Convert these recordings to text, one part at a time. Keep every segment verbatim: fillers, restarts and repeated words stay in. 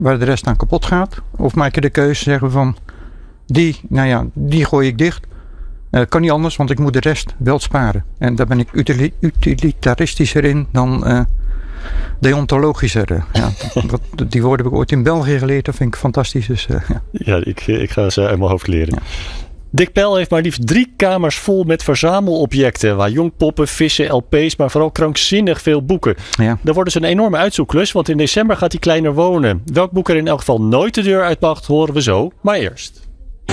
waar de rest aan kapot gaat? Of maak je de keuze zeggen van, die, nou ja, die gooi ik dicht. Uh, kan niet anders, want ik moet de rest wel sparen. En daar ben ik utili- utilitaristischer in dan uh, deontologischer. Uh, ja, dat, die woorden heb ik ooit in België geleerd. Dat vind ik fantastisch. Dus, uh, ja. ja, ik, ik ga ze uit mijn hoofd leren. Ja. Dick Pel heeft maar liefst drie kamers vol met verzamelobjecten. Waar jongpoppen, vissen, L P's, maar vooral krankzinnig veel boeken. Ja. Dan wordt dus een enorme uitzoekklus, want in december gaat hij kleiner wonen. Welk boek er in elk geval nooit de deur uit mag, horen we zo. Maar eerst.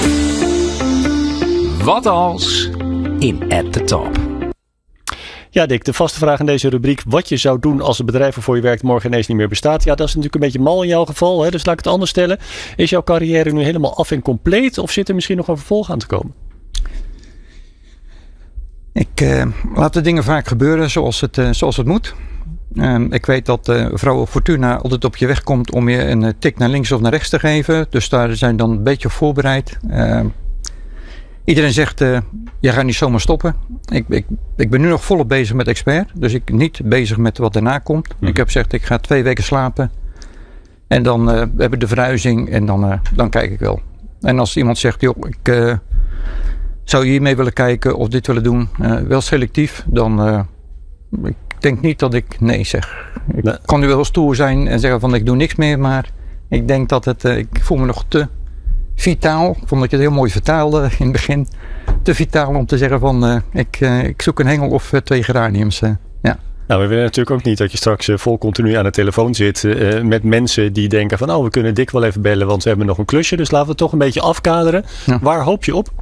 Wat als in At The Top. Ja, Dick, de vaste vraag in deze rubriek. Wat je zou doen als het bedrijf waarvoor je werkt morgen ineens niet meer bestaat. Ja, dat is natuurlijk een beetje mal in jouw geval. Hè? Dus laat ik het anders stellen. Is jouw carrière nu helemaal af en compleet? Of zit er misschien nog een vervolg aan te komen? Ik uh, laat de dingen vaak gebeuren zoals het, uh, zoals het moet. Uh, ik weet dat uh, vrouw Fortuna altijd op je weg komt om je een tik naar links of naar rechts te geven. Dus daar zijn dan een beetje op voorbereid. Uh, Iedereen zegt, uh, je gaat niet zomaar stoppen. Ik, ik, ik ben nu nog volop bezig met expert. Dus ik ben niet bezig met wat daarna komt. Mm. Ik heb gezegd, ik ga twee weken slapen. En dan uh, hebben we de verhuizing. En dan, uh, dan kijk ik wel. En als iemand zegt, joh, ik uh, zou hiermee willen kijken of dit willen doen. Uh, wel selectief. Dan uh, ik denk niet dat ik nee zeg. Ik nee. kan nu wel stoer zijn en zeggen van ik doe niks meer. Maar ik denk dat het, uh, ik voel me nog te... vitaal, vond ik het heel mooi vertaalde in het begin. Te vitaal om te zeggen van uh, ik, uh, ik zoek een hengel of uh, twee geraniums. Uh, ja. Nou, we willen natuurlijk ook niet dat je straks uh, vol continu aan de telefoon zit uh, met mensen die denken van oh, we kunnen Dick wel even bellen, want we hebben nog een klusje. Dus laten we het toch een beetje afkaderen. Ja. Waar hoop je op?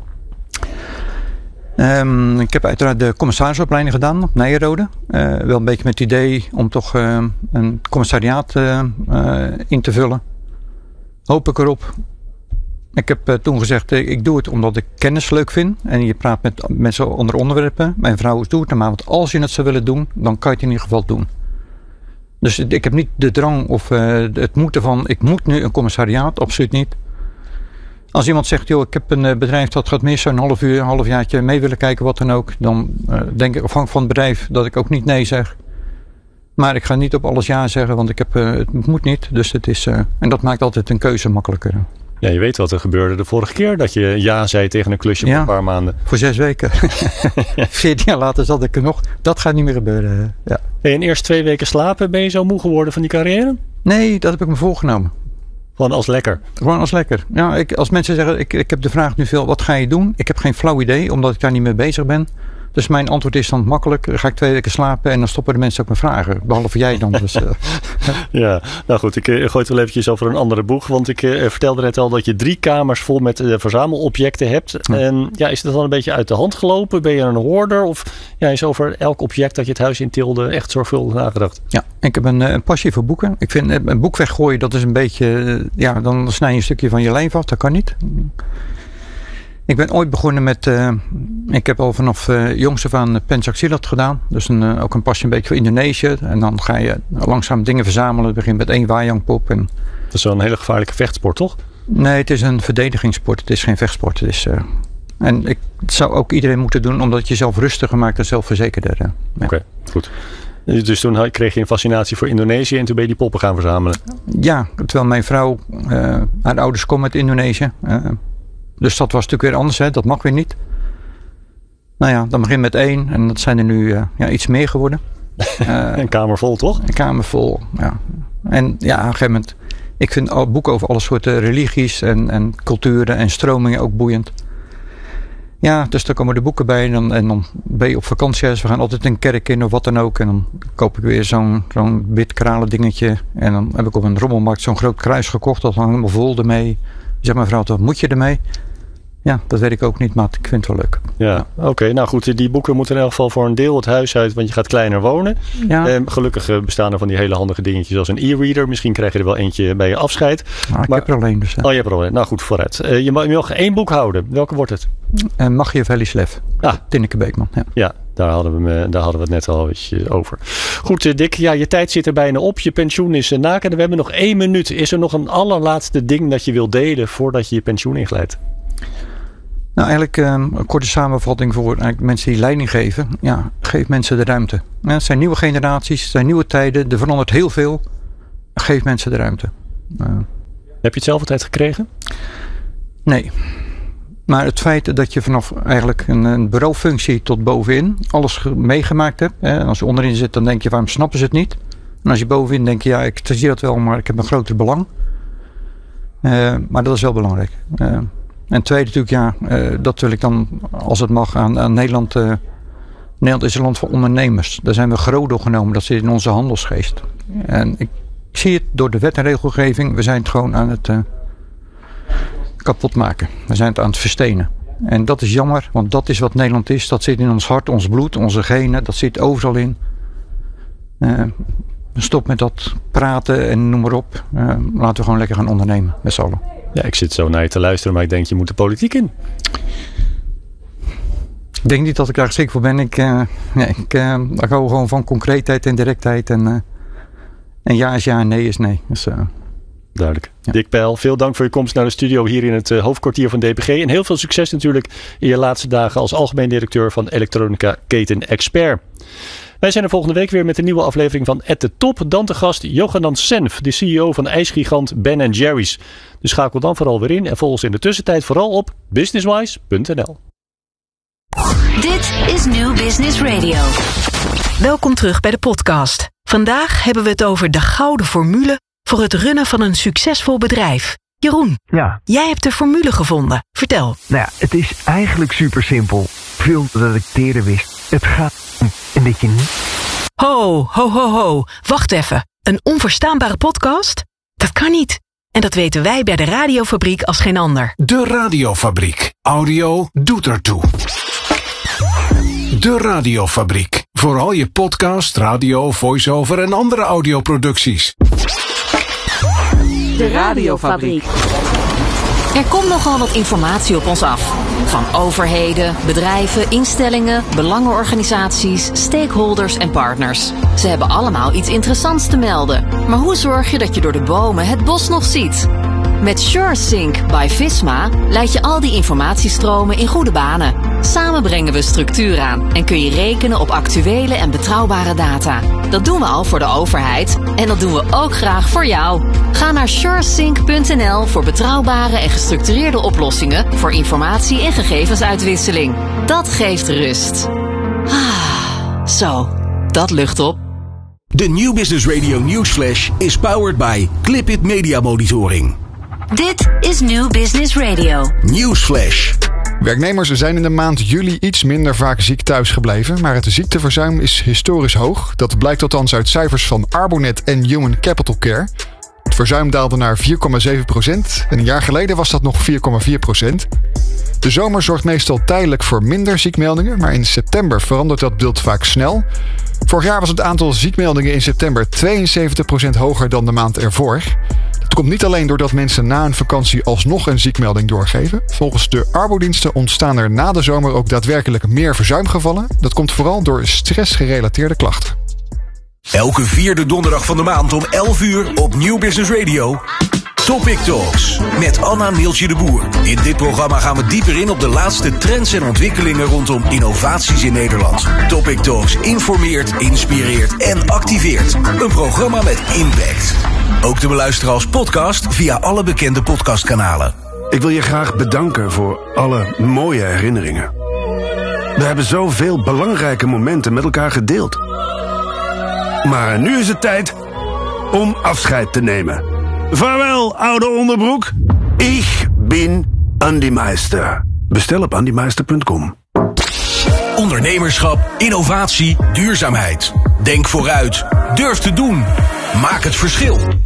Um, ik heb uiteraard de commissarisopleiding gedaan op Nijenrode. Uh, wel een beetje met het idee om toch uh, een commissariaat uh, uh, in te vullen. Hoop ik erop. Ik heb uh, toen gezegd, uh, ik doe het omdat ik kennis leuk vind. En je praat met mensen onder onderwerpen. Mijn vrouw doet het maar, want als je het zou willen doen, dan kan je het in ieder geval doen. Dus ik heb niet de drang of uh, het moeten van, ik moet nu een commissariaat, absoluut niet. Als iemand zegt, joh, ik heb een uh, bedrijf dat gaat mis, zo'n half uur, een halfjaartje mee willen kijken, wat dan ook. Dan uh, denk ik afhankelijk van het bedrijf dat ik ook niet nee zeg. Maar ik ga niet op alles ja zeggen, want ik heb, uh, het moet niet. Dus het is, uh, en dat maakt altijd een keuze makkelijker. Ja, je weet wat er gebeurde de vorige keer. Dat je ja zei tegen een klusje ja, voor een paar maanden. Voor zes weken. Veertien jaar later zat ik er nog. Dat gaat niet meer gebeuren. Ja. En eerst twee weken slapen. Ben je zo moe geworden van die carrière? Nee, dat heb ik me voorgenomen. Gewoon als lekker? Gewoon als lekker. Ja, ik, als mensen zeggen, ik, ik heb de vraag nu veel, wat ga je doen? Ik heb geen flauw idee, omdat ik daar niet mee bezig ben. Dus mijn antwoord is dan makkelijk. Dan ga ik twee weken slapen en dan stoppen de mensen ook met vragen. Behalve jij dan. Dus, uh. Ja, nou goed. Ik uh, gooi het wel eventjes over een andere boeg. Want ik uh, vertelde net al dat je drie kamers vol met uh, verzamelobjecten hebt. Ja. En ja, is het dan een beetje uit de hand gelopen? Ben je een hoorder? Of ja, is over elk object dat je het huis intilde echt zorgvuldig nagedacht? Ja, ik heb een, een passie voor boeken. Ik vind een boek weggooien, dat is een beetje... Uh, ja, dan snij je een stukje van je lijf af. Dat kan niet. Ik ben ooit begonnen met, uh, ik heb al vanaf uh, jongs af aan Pencak Silat gedaan. Dus een, uh, ook een passie een beetje voor Indonesië. En dan ga je langzaam dingen verzamelen. Het begint met één wayangpop. En... Dat is wel een hele gevaarlijke vechtsport, toch? Nee, het is een verdedigingssport. Het is geen vechtsport. Het is, uh... En ik, het zou ook iedereen moeten doen, omdat het jezelf rustiger maakt en zelfverzekerder. Uh, ja. Oké, okay, goed. Dus toen kreeg je een fascinatie voor Indonesië en toen ben je die poppen gaan verzamelen? Ja, terwijl mijn vrouw, uh, haar ouders komen uit Indonesië. Uh, Dus dat was natuurlijk weer anders, hè? Dat mag weer niet. Nou ja, dan begin met één en dat zijn er nu uh, ja, iets meer geworden. Uh, een kamer vol, toch? Een kamer vol, ja. En ja, op een gegeven moment, ik vind al boeken over alle soorten religies en, en culturen en stromingen ook boeiend. Ja, dus daar komen de boeken bij en dan, en dan ben je op vakantie. Dus we gaan altijd een kerk in of wat dan ook. En dan koop ik weer zo'n, zo'n wit kralen dingetje. En dan heb ik op een rommelmarkt zo'n groot kruis gekocht. Dat hangt helemaal vol ermee. Zeg mijn vrouw, wat moet je ermee? Ja, dat weet ik ook niet, maar ik vind het wel leuk. Ja, ja. Oké. Okay, nou goed, die boeken moeten in elk geval voor een deel het huis uit, want je gaat kleiner wonen. Ja. Eh, gelukkig bestaan er van die hele handige dingetjes als een e-reader. Misschien krijg je er wel eentje bij je afscheid. Nou, ik maar, heb er alleen dus. Hè. Oh, je hebt er alleen. Nou goed, vooruit. Uh, je, mag, je mag één boek houden. Welke wordt het? Uh, Machiavelli Slef. Ah. Tinneke Beekman. Ja. ja. Daar hadden, we, daar hadden we het net al eens over. Goed, Dick. Ja, je tijd zit er bijna op. Je pensioen is naken. We hebben nog één minuut. Is er nog een allerlaatste ding dat je wil delen voordat je je pensioen inglijdt? Nou, eigenlijk um, een korte samenvatting voor eigenlijk mensen die leiding geven. Ja, geef mensen de ruimte. Ja, het zijn nieuwe generaties, het zijn nieuwe tijden. Er verandert heel veel. Geef mensen de ruimte. Uh, Heb je het zelf altijd gekregen? Nee. Maar het feit dat je vanaf eigenlijk een, een bureaufunctie tot bovenin alles ge- meegemaakt hebt. Hè, en als je onderin zit, dan denk je, waarom snappen ze het niet? En als je bovenin denk je, ja, ik zie dat wel, maar ik heb een groter belang. Uh, maar dat is wel belangrijk. Uh, en tweede natuurlijk, ja, uh, dat wil ik dan, als het mag, aan, aan Nederland. Uh, Nederland is een land van ondernemers. Daar zijn we groot door genomen. Dat zit in onze handelsgeest. En ik, ik zie het door de wet en regelgeving. We zijn het gewoon aan het uh, kapot maken. We zijn het aan het verstenen. En dat is jammer, want dat is wat Nederland is. Dat zit in ons hart, ons bloed, onze genen. Dat zit overal in. Uh, stop met dat praten en noem maar op. Uh, laten we gewoon lekker gaan ondernemen met z'n allen. Ja, ik zit zo naar je te luisteren, maar ik denk je moet de politiek in. Ik denk niet dat ik daar geschikt voor ben. Ik, uh, nee, ik, uh, ik hou gewoon van concreetheid en directheid. En, uh, en ja is ja en nee is nee. Dus, uh, Duidelijk. Ja. Dick Peil, veel dank voor je komst naar de studio hier in het uh, hoofdkwartier van D P G. En heel veel succes natuurlijk in je laatste dagen als algemeen directeur van Elektronica Keten Expert. Wij zijn er volgende week weer met een nieuwe aflevering van At The Top. Dan te gast Yoganant Senf, de C E O van ijsgigant Ben en Jerry's. Dus schakel dan vooral weer in en volg ons in de tussentijd vooral op businesswise punt n l. Dit is New Business Radio. Welkom terug bij de podcast. Vandaag hebben we het over de gouden formule voor het runnen van een succesvol bedrijf. Jeroen, Ja, jij hebt de formule gevonden. Vertel. nou ja, het is eigenlijk super simpel. Veel dat ik het eerder wist. Het gaat om een beetje niet. Ho, ho, ho, ho. Wacht even. Een onverstaanbare podcast? Dat kan niet. En dat weten wij bij de Radiofabriek als geen ander. De Radiofabriek. Audio doet ertoe. De Radiofabriek. Voor al je podcast, radio, voice-over en andere audioproducties. De Radiofabriek. Er komt nogal wat informatie op ons af. Van overheden, bedrijven, instellingen, belangenorganisaties, stakeholders en partners. Ze hebben allemaal iets interessants te melden. Maar hoe zorg je dat je door de bomen het bos nog ziet? Met SureSync by Visma leid je al die informatiestromen in goede banen. Samen brengen we structuur aan en kun je rekenen op actuele en betrouwbare data. Dat doen we al voor de overheid en dat doen we ook graag voor jou. Ga naar suresync punt n l voor betrouwbare en gestructureerde oplossingen voor informatie- en gegevensuitwisseling. Dat geeft rust. Ah, zo, dat lucht op. De New Business Radio Newsflash is powered by Clipit Media Monitoring. Dit is New Business Radio. Newsflash. Werknemers zijn in de maand juli iets minder vaak ziek thuis gebleven, maar het ziekteverzuim is historisch hoog. Dat blijkt althans uit cijfers van Arbonet en Human Capital Care. Het verzuim daalde naar vier komma zeven procent en een jaar geleden was dat nog vier komma vier procent. De zomer zorgt meestal tijdelijk voor minder ziekmeldingen, maar in september verandert dat beeld vaak snel. Vorig jaar was het aantal ziekmeldingen in september tweeënzeventig procent hoger dan de maand ervoor. Dat komt niet alleen doordat mensen na een vakantie alsnog een ziekmelding doorgeven. Volgens de arbodiensten ontstaan er na de zomer ook daadwerkelijk meer verzuimgevallen. Dat komt vooral door stressgerelateerde klachten. Elke vierde donderdag van de maand om elf uur op New Business Radio. Topic Talks met Anna Neeltje de Boer. In dit programma gaan we dieper in op de laatste trends en ontwikkelingen rondom innovaties in Nederland. Topic Talks informeert, inspireert en activeert. Een programma met impact. Ook te beluisteren als podcast via alle bekende podcastkanalen. Ik wil je graag bedanken voor alle mooie herinneringen. We hebben zoveel belangrijke momenten met elkaar gedeeld. Maar nu is het tijd om afscheid te nemen. Vaarwel, oude onderbroek. Ik ben Andy Meister. Bestel op andy meister punt com. Ondernemerschap, innovatie, duurzaamheid. Denk vooruit. Durf te doen. Maak het verschil.